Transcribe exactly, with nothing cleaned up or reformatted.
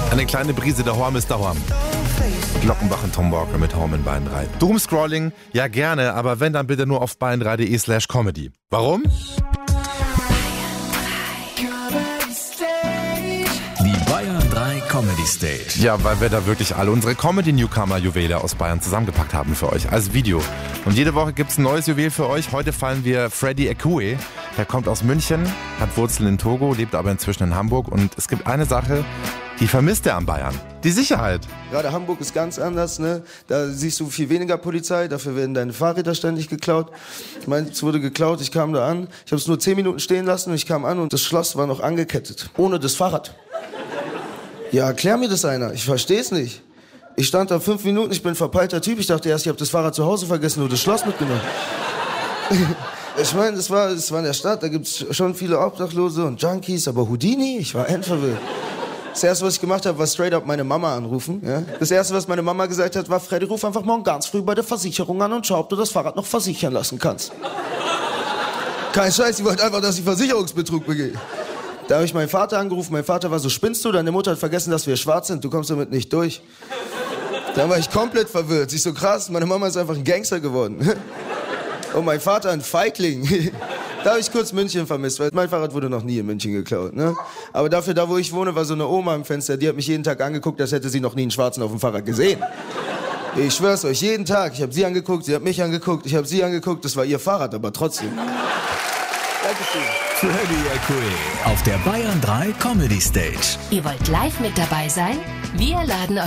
Eine kleine Brise der Horm ist der Horm. Glockenbach und Tom Walker mit Horm in Bayern drei. Doomscrolling? Ja gerne, aber wenn, dann bitte nur auf bayern drei punkt de slash comedy. Warum? Die Bayern drei Comedy Stage. Ja, weil wir da wirklich alle unsere Comedy-Newcomer-Juwele aus Bayern zusammengepackt haben für euch als Video. Und jede Woche gibt's ein neues Juwel für euch. Heute fallen wir Freddy Ekue. Der kommt aus München, hat Wurzeln in Togo, lebt aber inzwischen in Hamburg. Und es gibt eine Sache, die vermisst er an Bayern. Die Sicherheit. Gerade Hamburg ist ganz anders, ne? Da siehst du viel weniger Polizei, dafür werden deine Fahrräder ständig geklaut. Ich meine, es wurde geklaut, ich kam da an, ich habe es nur zehn Minuten stehen lassen und ich kam an und das Schloss war noch angekettet, ohne das Fahrrad. Ja, erklär mir das einer, ich verstehe es nicht. Ich stand da fünf Minuten, ich bin ein verpeilter Typ, ich dachte erst, ich habe das Fahrrad zu Hause vergessen oder das Schloss mitgenommen. Ich meine, das war, das war in der Stadt, da gibt's schon viele Obdachlose und Junkies, aber Houdini, ich war endverwirrt. Das erste, was ich gemacht habe, war straight up meine Mama anrufen. Ja? Das erste, was meine Mama gesagt hat, war: Freddy, ruf einfach morgen ganz früh bei der Versicherung an und schau, ob du das Fahrrad noch versichern lassen kannst. Kein Scheiß, sie wollte einfach, dass ich Versicherungsbetrug begehe. Da habe ich meinen Vater angerufen. Mein Vater war so: Spinnst du? Deine Mutter hat vergessen, dass wir schwarz sind. Du kommst damit nicht durch. Da war ich komplett verwirrt. Sie ist so: krass, meine Mama ist einfach ein Gangster geworden. Und mein Vater ein Feigling. Da habe ich kurz München vermisst, weil mein Fahrrad wurde noch nie in München geklaut. Ne? Aber dafür, da wo ich wohne, war so eine Oma am Fenster, die hat mich jeden Tag angeguckt, als hätte sie noch nie einen Schwarzen auf dem Fahrrad gesehen. Ich schwör's euch, jeden Tag. Ich habe sie angeguckt, sie hat mich angeguckt, ich habe sie angeguckt. Das war ihr Fahrrad, aber trotzdem. Dankeschön. Freddy Ekue auf der Bayern drei Comedy Stage. Ihr wollt live mit dabei sein? Wir laden euch